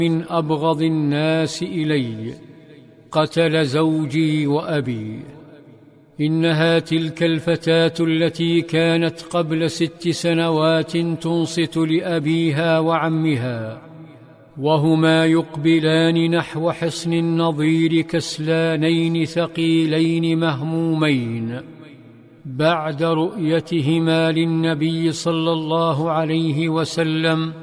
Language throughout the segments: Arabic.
من أبغض الناس إلي، قتل زوجي وأبي. إنها تلك الفتاة التي كانت قبل 6 سنوات تنصت لأبيها وعمها وهما يقبلان نحو حصن النضير كسلانين ثقيلين مهمومين بعد رؤيتهما للنبي صلى الله عليه وسلم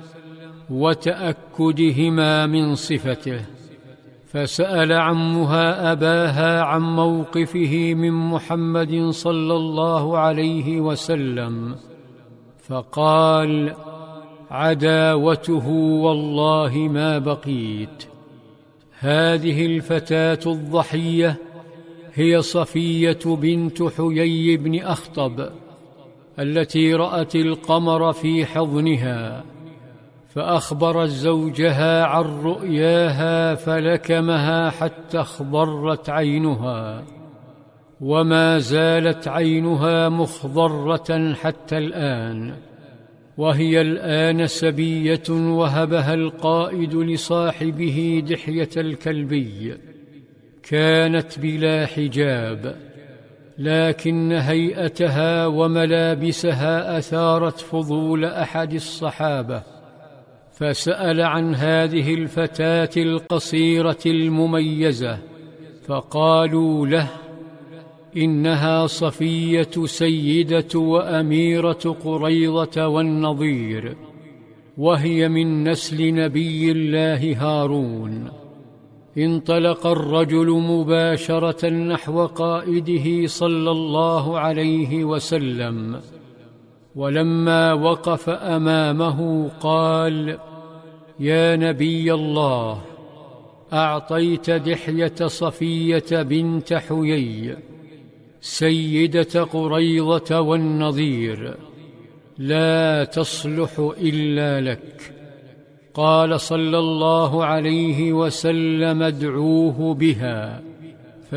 وتأكدهما من صفته. فسأل عمها أباها عن موقفه من محمد صلى الله عليه وسلم، فقال: عداوته والله ما بقيت. هذه الفتاة الضحية هي صفية بنت حيي بن أخطب التي رأت القمر في حضنها، فأخبرت زوجها عن رؤياها فلكمها حتى اخضرت عينها، وما زالت عينها مخضرة حتى الآن، وهي الآن سبية وهبها القائد لصاحبه دحية الكلبي. كانت بلا حجاب، لكن هيئتها وملابسها أثارت فضول أحد الصحابة، فسأل عن هذه الفتاة القصيرة المميزة، فقالوا له: إنها صفية سيدة وأميرة قريظة والنضير، وهي من نسل نبي الله هارون. انطلق الرجل مباشرة نحو قائده صلى الله عليه وسلم، ولما وقف أمامه قال: يا نبي الله، أعطيت دحية صفية بنت حيي سيدة قريظة والنضير، لا تصلح إلا لك. قال صلى الله عليه وسلم: ادعوه بها.